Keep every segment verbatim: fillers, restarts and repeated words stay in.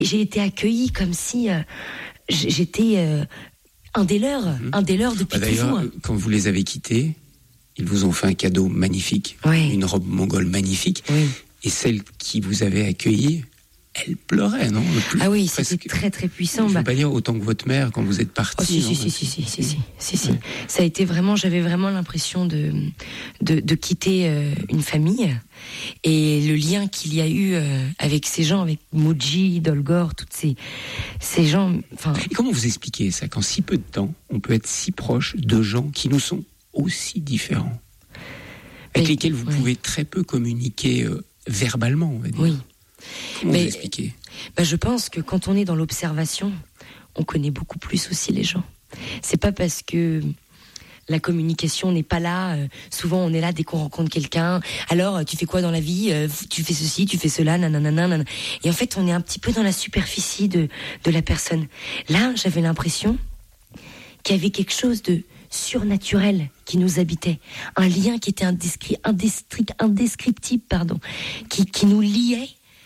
J'ai été accueillie comme si euh, j'étais euh, un des leurs, mmh. un des leurs depuis bah, d'ailleurs, toujours. Quand vous les avez quittés, ils vous ont fait un cadeau magnifique, oui. une robe mongole magnifique. Oui. Et celle qui vous avait accueilli, elle pleurait, non? Plus, ah oui, presque, c'était très très puissant. Je ne bah... veux pas dire autant que votre mère quand vous êtes partie. Oh, si, si, si, si, si, si, si, si, si. Ça a été vraiment, j'avais vraiment l'impression de, de, de quitter euh, une famille. Et le lien qu'il y a eu euh, avec ces gens, avec Moji, Dolgor, toutes ces, ces gens. Et comment vous expliquez ça, qu'en si peu de temps, on peut être si proche de gens qui nous sont aussi différents, avec mais, lesquels vous oui. pouvez très peu communiquer euh, verbalement, on va dire. Oui. Comment mais, vous expliquez bah, je pense que quand on est dans l'observation, on connaît beaucoup plus aussi les gens. C'est pas parce que la communication n'est pas là. Euh, souvent, on est là dès qu'on rencontre quelqu'un. Alors, tu fais quoi dans la vie ? euh, Tu fais ceci, tu fais cela, nanana, nanana. Et en fait, on est un petit peu dans la superficie de, de la personne. Là, j'avais l'impression qu'il y avait quelque chose de surnaturel qui nous habitait. Un lien qui était indescri- indescri- indescriptible, pardon, qui, qui nous liait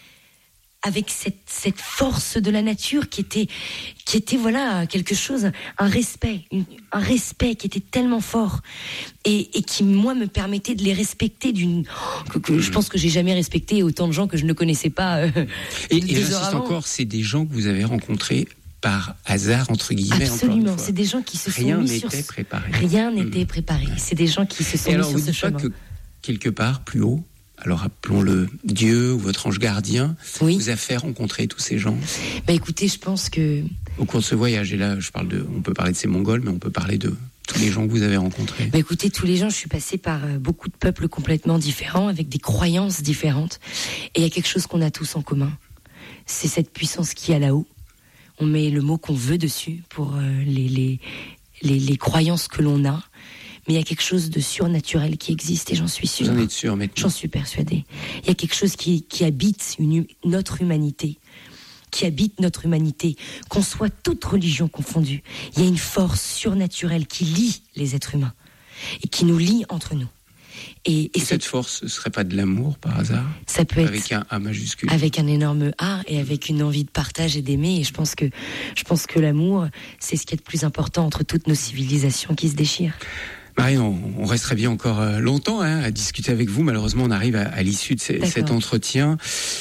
avec cette, cette force de la nature qui était, qui était voilà, quelque chose, un respect, une, un respect qui était tellement fort et, et qui, moi, me permettait de les respecter d'une, que, que je pense que j'ai jamais respecté autant de gens que je ne connaissais pas. Euh, et et j'insiste encore, c'est des gens que vous avez rencontrés par hasard, entre guillemets. Absolument, c'est des gens qui se Rien sont mis sur... Rien n'était préparé. Rien n'était préparé. C'est des gens qui se sont et mis alors, sur ce chemin. Pas que quelque part, plus haut, alors appelons-le Dieu ou votre ange gardien, oui. vous a fait rencontrer tous ces gens. Bah écoutez, je pense que... Au cours de ce voyage, et là je parle de, on peut parler de ces Mongols, mais on peut parler de tous les gens que vous avez rencontrés. Bah écoutez, tous les gens, je suis passée par euh, beaucoup de peuples complètement différents, avec des croyances différentes. Et il y a quelque chose qu'on a tous en commun. C'est cette puissance qui est là-haut. On met le mot qu'on veut dessus pour euh, les, les, les, les croyances que l'on a. Mais il y a quelque chose de surnaturel qui existe et j'en suis sûre. Vous en êtes sûre maintenant ? J'en suis persuadée. Il y a quelque chose qui, qui habite une, notre humanité, qui habite notre humanité, qu'on soit toute religion confondue. Il y a une force surnaturelle qui lie les êtres humains et qui nous lie entre nous. Et, et, et cette force, ce serait pas de l'amour par hasard ? Ça peut être avec un A majuscule. Avec un énorme A et avec une envie de partage et d'aimer. Et je pense que, je pense que l'amour, c'est ce qui est le plus important entre toutes nos civilisations qui se déchirent. Marie, on, on resterait bien encore longtemps hein, à discuter avec vous. Malheureusement, on arrive à, à l'issue de ce, cet entretien.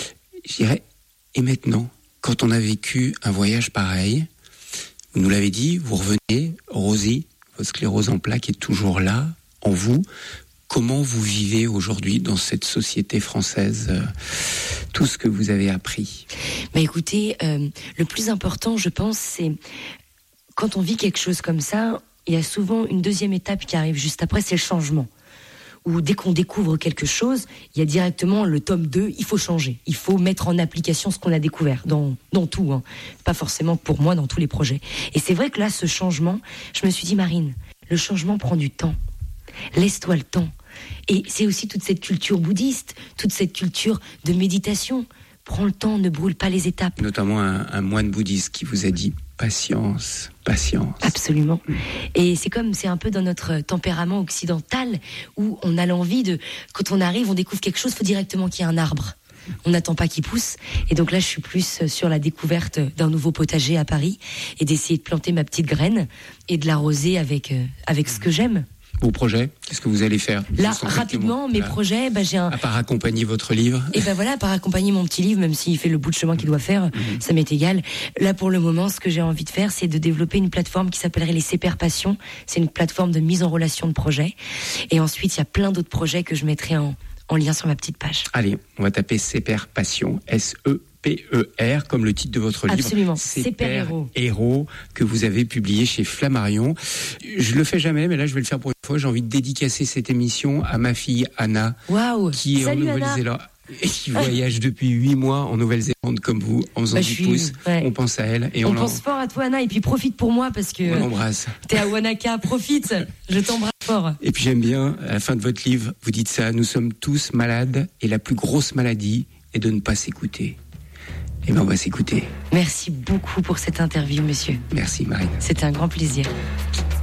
Je dirais, et maintenant, quand on a vécu un voyage pareil, vous nous l'avez dit, vous revenez, Rosie, votre sclérose en plaques est toujours là, en vous. Comment vous vivez aujourd'hui dans cette société française euh, tout ce que vous avez appris ? Bah écoutez, euh, le plus important, je pense, c'est quand on vit quelque chose comme ça, il y a souvent une deuxième étape qui arrive juste après, c'est le changement. Où dès qu'on découvre quelque chose, il y a directement le tome deux, il faut changer. Il faut mettre en application ce qu'on a découvert, dans, dans tout. Hein. Pas forcément pour moi, dans tous les projets. Et c'est vrai que là, ce changement, je me suis dit, Marine, le changement prend du temps. Laisse-toi le temps. Et c'est aussi toute cette culture bouddhiste, toute cette culture de méditation. Prends le temps, ne brûle pas les étapes. Notamment un, un moine bouddhiste qui vous a dit patience, patience. Absolument. Et c'est comme, c'est un peu dans notre tempérament occidental où on a l'envie de, quand on arrive, on découvre quelque chose, il faut directement qu'il y ait un arbre. On n'attend pas qu'il pousse. Et donc là, je suis plus sur la découverte d'un nouveau potager à Paris et d'essayer de planter ma petite graine et de l'arroser avec, euh, avec ce que j'aime. Vos projets, qu'est-ce que vous allez faire ? Là, rapidement, mes là, projets, bah, j'ai un... À part accompagner votre livre. Et ben bah voilà, à part accompagner mon petit livre, même s'il fait le bout de chemin qu'il doit faire, mmh. ça m'est égal. Là, pour le moment, ce que j'ai envie de faire, c'est de développer une plateforme qui s'appellerait les C P R Passion. C'est une plateforme de mise en relation de projets. Et ensuite, il y a plein d'autres projets que je mettrai en, en lien sur ma petite page. Allez, on va taper C P R Passion, S E P E R, comme le titre de votre livre. Absolument, C P R Héros. Héros, que vous avez publié chez Flammarion. Je le fais jamais, mais là, je vais le faire pour une fois. J'ai envie de dédicacer cette émission à ma fille Anna, wow. qui est Salut, en Nouvelle-Zélande et qui voyage depuis huit mois en Nouvelle-Zélande comme vous, en faisant bah, du suis... pouce. Ouais. On pense à elle. Et on on pense fort à toi, Anna, et puis profite pour moi parce que on l'embrasse. T'es à Wanaka, profite. Je t'embrasse fort. Et puis j'aime bien, à la fin de votre livre, vous dites ça, nous sommes tous malades et la plus grosse maladie est de ne pas s'écouter. Et bien on va s'écouter. Merci beaucoup pour cette interview, monsieur. Merci, Marine. C'était un grand plaisir.